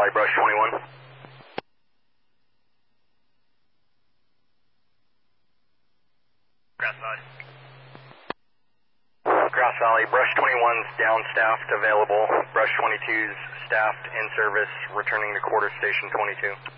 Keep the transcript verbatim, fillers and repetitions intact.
Valley, Brush twenty-one. Grass Valley. Grass Valley, Brush twenty-one's down staffed, available. Brush twenty-two's staffed, in service, returning to quarter station twenty-two.